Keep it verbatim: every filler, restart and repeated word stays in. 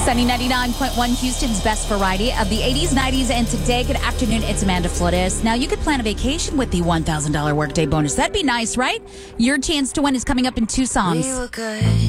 Sunny ninety-nine point one, Houston's best variety of the eighties, nineties, and today. Good afternoon, it's Amanda Flores. Now, you could plan a vacation with the one thousand dollars workday bonus. That'd be nice, right? Your chance to win is coming up in two songs. We were good.